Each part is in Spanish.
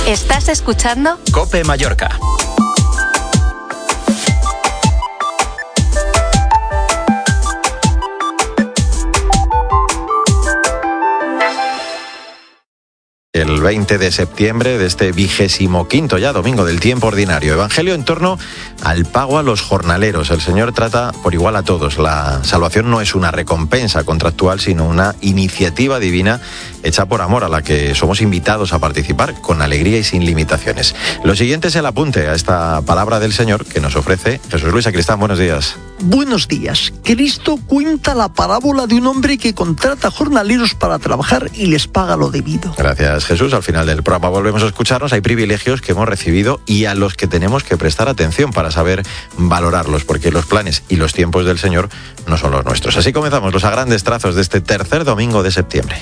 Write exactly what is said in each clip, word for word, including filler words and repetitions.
Estás escuchando COPE Mallorca. El veinte de septiembre de este vigésimo quinto ya domingo del tiempo ordinario. Evangelio en torno al pago a los jornaleros. El Señor trata por igual a todos. La salvación no es una recompensa contractual, sino una iniciativa divina hecha por amor, a la que somos invitados a participar con alegría y sin limitaciones. Lo siguiente es el apunte a esta palabra del Señor que nos ofrece Jesús Luis Sacristán. Buenos días. Buenos días. Cristo cuenta la parábola de un hombre que contrata jornaleros para trabajar y les paga lo debido. Gracias, Jesús. Al final del programa volvemos a escucharnos. Hay privilegios que hemos recibido y a los que tenemos que prestar atención para saber valorarlos, porque los planes y los tiempos del Señor no son los nuestros. Así comenzamos los a grandes trazos de este tercer domingo de septiembre.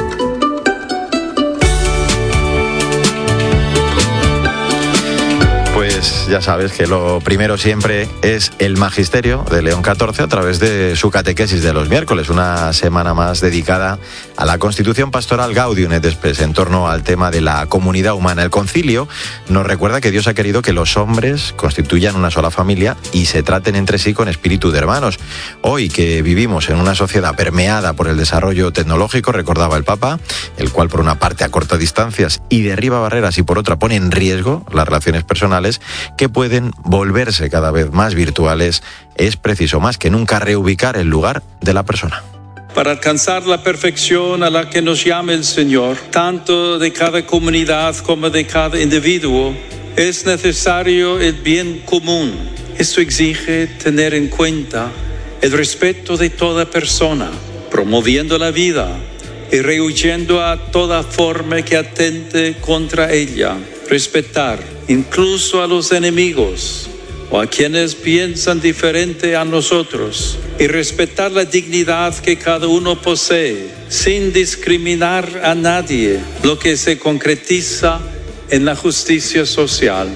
Pues ya sabes que lo primero siempre es el Magisterio de León catorce a través de su catequesis de los miércoles, una semana más dedicada a la Constitución Pastoral Gaudium et Spes en torno al tema de la comunidad humana. El concilio nos recuerda que Dios ha querido que los hombres constituyan una sola familia y se traten entre sí con espíritu de hermanos. Hoy que vivimos en una sociedad permeada por el desarrollo tecnológico, recordaba el Papa, el cual por una parte acorta distancias y derriba barreras y por otra pone en riesgo las relaciones personales que pueden volverse cada vez más virtuales, es preciso más que nunca reubicar el lugar de la persona. Para alcanzar la perfección a la que nos llama el Señor, tanto de cada comunidad como de cada individuo, es necesario el bien común. Esto exige tener en cuenta el respeto de toda persona, promoviendo la vida y rehuyendo a toda forma que atente contra ella. Respetar incluso a los enemigos o a quienes piensan diferente a nosotros, y respetar la dignidad que cada uno posee sin discriminar a nadie, lo que se concretiza en la justicia social.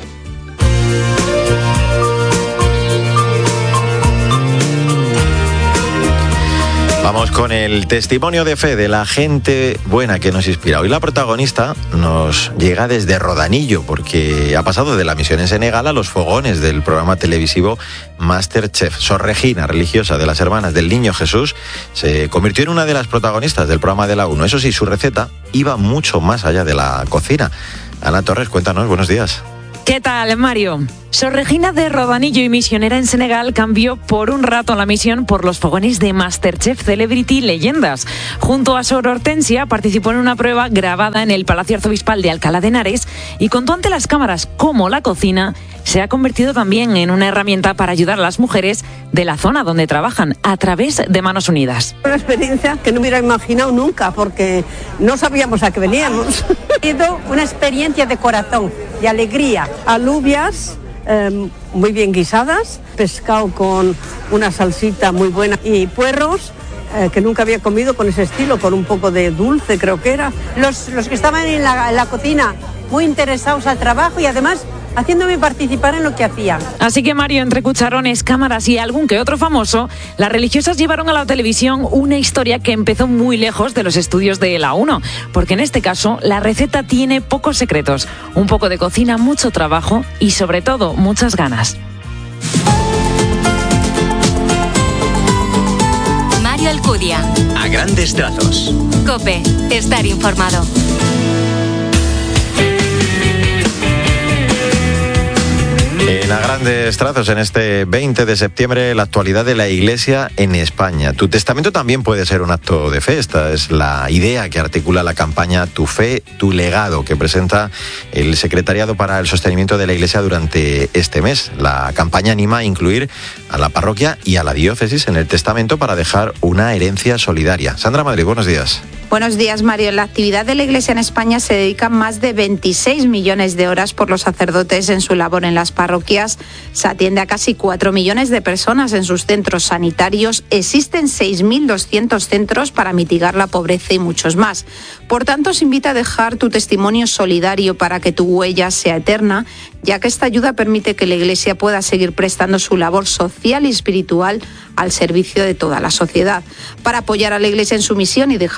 Vamos con el testimonio de fe de la gente buena que nos inspira. Hoy la protagonista nos llega desde Rodanillo, porque ha pasado de la misión en Senegal a los fogones del programa televisivo MasterChef. Sor Regina, religiosa de las Hermanas del Niño Jesús, se convirtió en una de las protagonistas del programa de la uno. Eso sí, su receta iba mucho más allá de la cocina. Ana Torres, cuéntanos, buenos días. ¿Qué tal, Mario? Sor Regina de Rodanillo y misionera en Senegal cambió por un rato la misión por los fogones de MasterChef Celebrity Leyendas. Junto a Sor Hortensia participó en una prueba grabada en el Palacio Arzobispal de Alcalá de Henares y contó ante las cámaras cómo la cocina se ha convertido también en una herramienta para ayudar a las mujeres de la zona donde trabajan a través de Manos Unidas. Una experiencia que no hubiera imaginado nunca porque no sabíamos a qué veníamos. Ha sido una experiencia de corazón, de alegría. Alubias eh, muy bien guisadas, pescado con una salsita muy buena y puerros eh, que nunca había comido con ese estilo, con un poco de dulce creo que era. Los, los que estaban en la, en la cocina muy interesados al trabajo y además haciéndome participar en lo que hacían. Así que, Mario, entre cucharones, cámaras y algún que otro famoso, las religiosas llevaron a la televisión una historia que empezó muy lejos de los estudios de la uno, porque en este caso la receta tiene pocos secretos, un poco de cocina, mucho trabajo y sobre todo muchas ganas. Mario Alcudia. A grandes trazos. COPE. Estar informado. En a grandes trazos, en este veinte de septiembre, la actualidad de la Iglesia en España. Tu testamento también puede ser un acto de fe. Esta es la idea que articula la campaña Tu Fe, Tu Legado, que presenta el Secretariado para el Sostenimiento de la Iglesia durante este mes. La campaña anima a incluir a la parroquia y a la diócesis en el testamento para dejar una herencia solidaria. Sandra Madrid, buenos días. Buenos días, Mario. En la actividad de la Iglesia en España se dedican más de veintiséis millones de horas por los sacerdotes en su labor en las parroquias. Se atiende a casi cuatro millones de personas en sus centros sanitarios. Existen seis mil doscientos centros para mitigar la pobreza y muchos más. Por tanto, se invita a dejar tu testimonio solidario para que tu huella sea eterna, ya que esta ayuda permite que la Iglesia pueda seguir prestando su labor social y espiritual al servicio de toda la sociedad. Para apoyar a la Iglesia en su misión y dejar este testimonio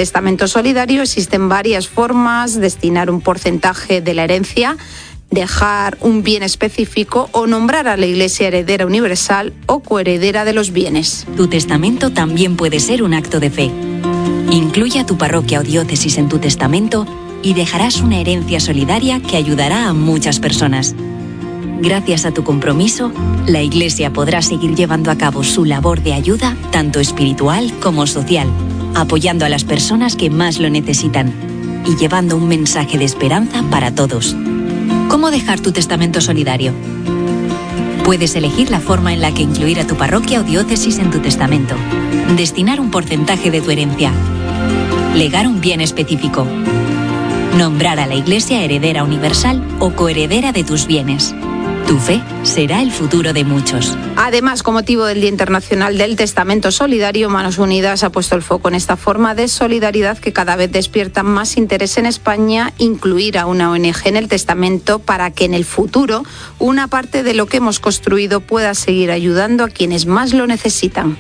testamento solidario existen varias formas: destinar un porcentaje de la herencia, dejar un bien específico o nombrar a la Iglesia heredera universal o coheredera de los bienes. Tu testamento también puede ser un acto de fe. Incluye a tu parroquia o diócesis en tu testamento y dejarás una herencia solidaria que ayudará a muchas personas. Gracias a tu compromiso, la Iglesia podrá seguir llevando a cabo su labor de ayuda, tanto espiritual como social, apoyando a las personas que más lo necesitan y llevando un mensaje de esperanza para todos. ¿Cómo dejar tu testamento solidario? Puedes elegir la forma en la que incluir a tu parroquia o diócesis en tu testamento. Destinar un porcentaje de tu herencia. Legar un bien específico. Nombrar a la Iglesia heredera universal o coheredera de tus bienes. Tu fe será el futuro de muchos. Además, con motivo del Día Internacional del Testamento Solidario, Manos Unidas ha puesto el foco en esta forma de solidaridad que cada vez despierta más interés en España, incluir a una O N Ge en el testamento para que en el futuro una parte de lo que hemos construido pueda seguir ayudando a quienes más lo necesitan.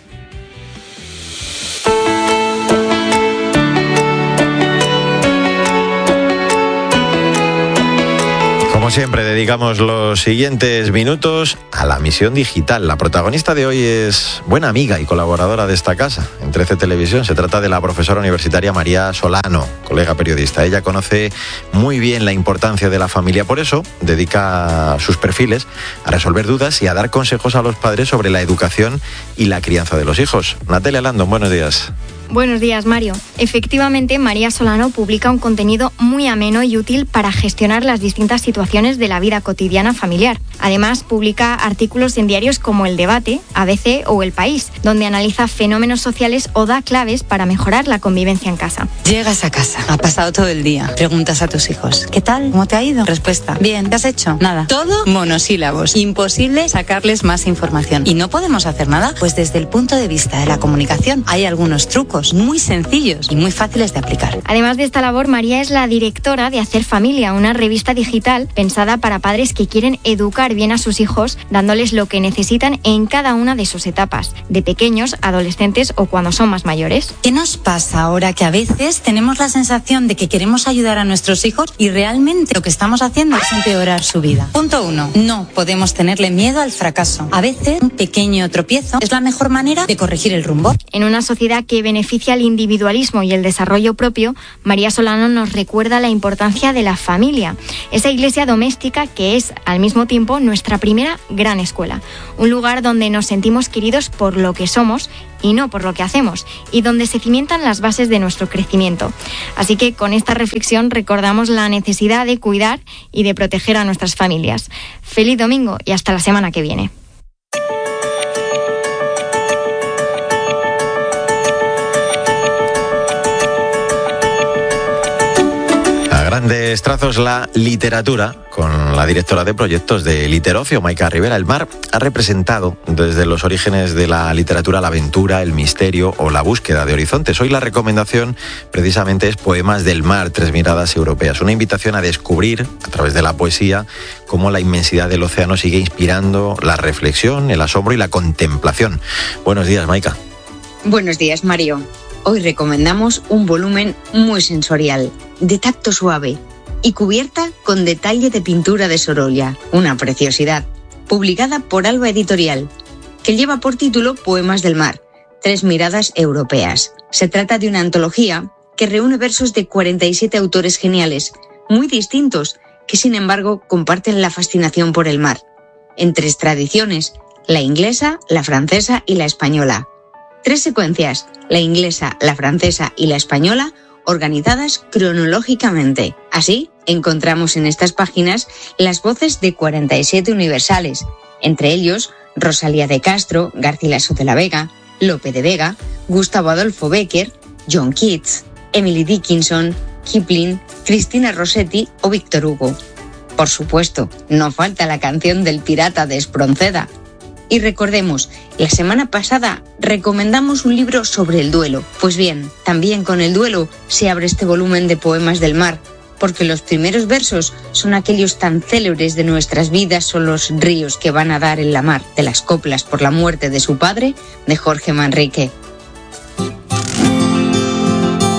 Como siempre, dedicamos los siguientes minutos a la misión digital. La protagonista de hoy es buena amiga y colaboradora de esta casa, en trece Televisión. Se trata de la profesora universitaria María Solano, colega periodista. Ella conoce muy bien la importancia de la familia, por eso dedica sus perfiles a resolver dudas y a dar consejos a los padres sobre la educación y la crianza de los hijos. Natalia Landon, buenos días. Buenos días, Mario. Efectivamente, María Solano publica un contenido muy ameno y útil para gestionar las distintas situaciones de la vida cotidiana familiar. Además, publica artículos en diarios como El Debate, A B C o El País, donde analiza fenómenos sociales o da claves para mejorar la convivencia en casa. Llegas a casa, ha pasado todo el día, preguntas a tus hijos, ¿qué tal? ¿Cómo te ha ido? Respuesta, bien, ¿qué has hecho? Nada. Todo monosílabos. Imposible sacarles más información. ¿Y no podemos hacer nada? Pues desde el punto de vista de la comunicación hay algunos trucos muy sencillos y muy fáciles de aplicar. Además de esta labor, María es la directora de Hacer Familia, una revista digital pensada para padres que quieren educar bien a sus hijos, dándoles lo que necesitan en cada una de sus etapas, de pequeños, adolescentes o cuando son más mayores. ¿Qué nos pasa ahora que a veces tenemos la sensación de que queremos ayudar a nuestros hijos y realmente lo que estamos haciendo es empeorar su vida? Punto uno. No podemos tenerle miedo al fracaso. A veces un pequeño tropiezo es la mejor manera de corregir el rumbo. En una sociedad que beneficia al individualismo y el desarrollo propio, María Solano nos recuerda la importancia de la familia, esa iglesia doméstica que es al mismo tiempo nuestra primera gran escuela, un lugar donde nos sentimos queridos por lo que somos y no por lo que hacemos, y donde se cimientan las bases de nuestro crecimiento. Así que con esta reflexión recordamos la necesidad de cuidar y de proteger a nuestras familias. Feliz domingo y hasta la semana que viene. Grandes trazos, la literatura, con la directora de proyectos de Literocio, Maika Rivera. El mar ha representado desde los orígenes de la literatura la aventura, el misterio o la búsqueda de horizontes. Hoy la recomendación precisamente es Poemas del mar, tres miradas europeas. Una invitación a descubrir, a través de la poesía, cómo la inmensidad del océano sigue inspirando la reflexión, el asombro y la contemplación. Buenos días, Maika. Buenos días, Mario. Hoy recomendamos un volumen muy sensorial, de tacto suave y cubierta con detalle de pintura de Sorolla, una preciosidad, publicada por Alba Editorial, que lleva por título Poemas del mar, tres miradas europeas. Se trata de una antología que reúne versos de cuarenta y siete autores geniales, muy distintos, que sin embargo comparten la fascinación por el mar, en tres tradiciones, la inglesa, la francesa y la española. Tres secuencias, la inglesa, la francesa y la española, organizadas cronológicamente. Así, encontramos en estas páginas las voces de cuarenta y siete universales, entre ellos Rosalía de Castro, Garcilaso de la Vega, Lope de Vega, Gustavo Adolfo Bécquer, John Keats, Emily Dickinson, Kipling, Cristina Rossetti o Víctor Hugo. Por supuesto, no falta la canción del pirata de Espronceda. Y recordemos, la semana pasada recomendamos un libro sobre el duelo. Pues bien, también con el duelo se abre este volumen de Poemas del mar, porque los primeros versos son aquellos tan célebres de nuestras vidas o los ríos que van a dar en la mar, de las coplas por la muerte de su padre, de Jorge Manrique.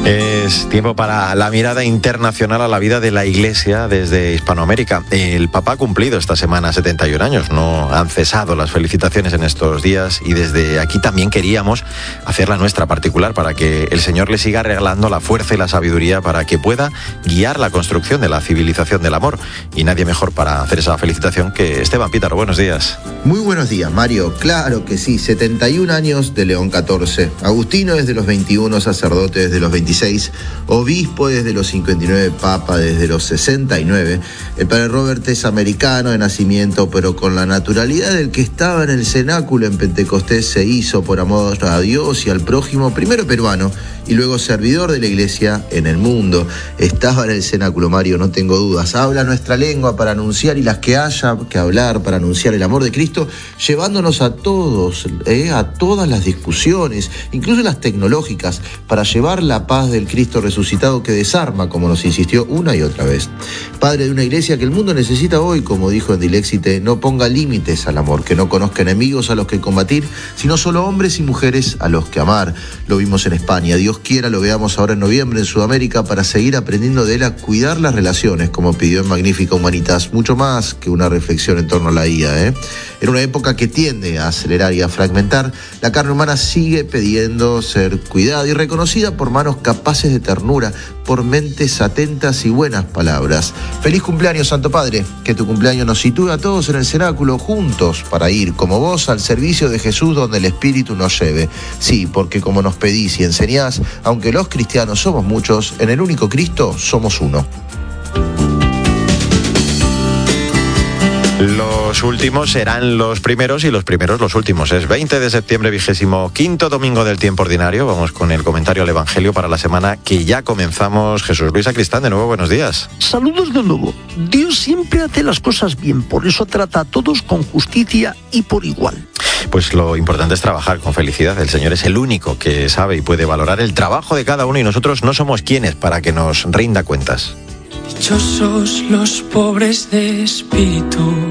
Es tiempo para la mirada internacional a la vida de la Iglesia desde Hispanoamérica. El Papa ha cumplido esta semana setenta y un años, no han cesado las felicitaciones en estos días y desde aquí también queríamos hacer la nuestra particular para que el Señor le siga regalando la fuerza y la sabiduría para que pueda guiar la construcción de la civilización del amor. Y nadie mejor para hacer esa felicitación que Esteban Pítaro. Buenos días. Muy buenos días, Mario. Claro que sí, setenta y un años de León catorce. Agustino desde los veintiuno, sacerdote desde los veintiséis, obispo desde los cincuenta y nueve, papa desde los sesenta y nueve. El padre Robert es americano de nacimiento, pero con la naturalidad del que estaba en el cenáculo en Pentecostés se hizo por amor a Dios y al prójimo, primero peruano y luego servidor de la Iglesia en el mundo. Estaba en el cenáculo, Mario, no tengo dudas. Habla nuestra lengua para anunciar y las que haya que hablar para anunciar el amor de Cristo, llevándonos a todos, eh, a todas las discusiones, incluso las tecnológicas, para llevar la paz del Cristo resucitado que desarma, como nos insistió una y otra vez. Padre de una iglesia que el mundo necesita hoy, como dijo en Dilexite, no ponga límites al amor, que no conozca enemigos a los que combatir, sino solo hombres y mujeres a los que amar. Lo vimos en España, Dios quiera lo veamos ahora en noviembre en Sudamérica para seguir aprendiendo de él a cuidar las relaciones, como pidió en Magnífica Humanitas, mucho más que una reflexión en torno a la I A. ¿eh? En una época que tiende a acelerar y a fragmentar, la carne humana sigue pidiendo ser cuidada y reconocida por manos capaces de ternura, por mentes atentas y buenas palabras. Feliz cumpleaños, Santo Padre, que tu cumpleaños nos sitúe a todos en el cenáculo juntos para ir, como vos, al servicio de Jesús donde el Espíritu nos lleve. Sí, porque como nos pedís y enseñás, aunque los cristianos somos muchos, en el único Cristo somos uno. Los últimos serán los primeros y los primeros los últimos. Es veinte de septiembre, vigésimo quinto domingo del tiempo ordinario. Vamos con el comentario al Evangelio para la semana que ya comenzamos. Jesús Luis Sacristán, de nuevo, buenos días. Saludos de nuevo. Dios siempre hace las cosas bien, por eso trata a todos con justicia y por igual. Pues lo importante es trabajar con felicidad. El Señor es el único que sabe y puede valorar el trabajo de cada uno y nosotros no somos quienes para que nos rinda cuentas. Dichosos los pobres de espíritu,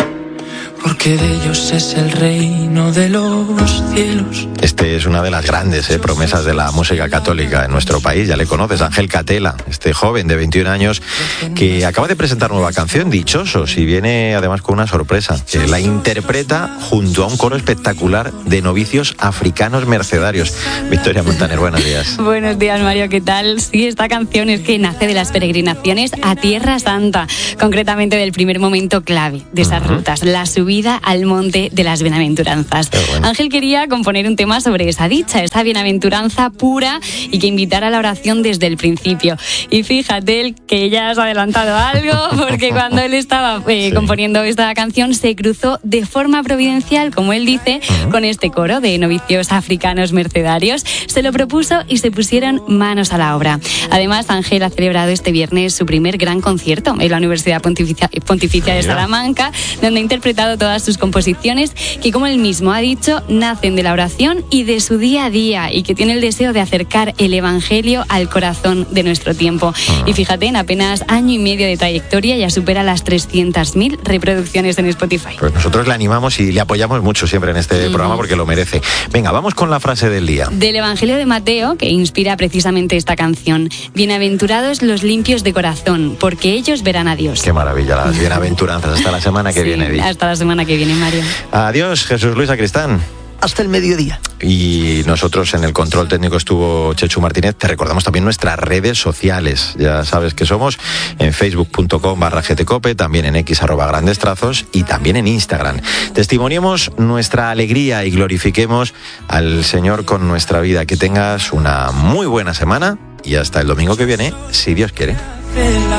porque de ellos es el reino de los cielos. Este es una de las grandes eh, promesas de la música católica en nuestro país. Ya le conoces, Ángel Catela, este joven de veintiún años que acaba de presentar nueva canción, Dichosos, y viene además con una sorpresa, que la interpreta junto a un coro espectacular de novicios africanos mercedarios. Victoria Montaner, buenos días. Buenos días, Mario, ¿qué tal? Sí, esta canción es que nace de las peregrinaciones a Tierra Santa, concretamente del primer momento clave de esas uh-huh. rutas, la subida al monte de las bienaventuranzas. Bueno. Ángel quería componer un tema sobre esa dicha, esa bienaventuranza pura y que invitara a la oración desde el principio. Y fíjate él que ya has adelantado algo, porque cuando él estaba eh, sí. componiendo esta canción se cruzó de forma providencial, como él dice, uh-huh. con este coro de novicios africanos mercedarios. Se lo propuso y se pusieron manos a la obra. Además, Ángel ha celebrado este viernes su primer gran concierto en la Universidad Pontificia, Pontificia de Salamanca, donde ha interpretado todas sus composiciones que, como él mismo ha dicho, nacen de la oración y de su día a día y que tiene el deseo de acercar el Evangelio al corazón de nuestro tiempo. Y fíjate, en apenas año y medio de trayectoria ya supera las trescientas mil reproducciones en Spotify. Pues nosotros le animamos y le apoyamos mucho siempre en este mm. programa porque lo merece. Venga, vamos con la frase del día. Del Evangelio de Mateo, que inspira precisamente esta canción. Bienaventurados los limpios de corazón, porque ellos verán a Dios. Qué maravilla, las bienaventuranzas. Hasta la semana que sí, viene, Di. Hasta la semana que viene, Mario. Adiós, Jesús Luis Sacristán. Hasta el mediodía. Y nosotros en el control técnico estuvo Chechu Martínez. Te recordamos también nuestras redes sociales. Ya sabes que somos en facebook punto com barra gtcope, también en x arroba grandes trazos y también en Instagram. Testimoniemos nuestra alegría y glorifiquemos al Señor con nuestra vida. Que tengas una muy buena semana y hasta el domingo que viene, si Dios quiere.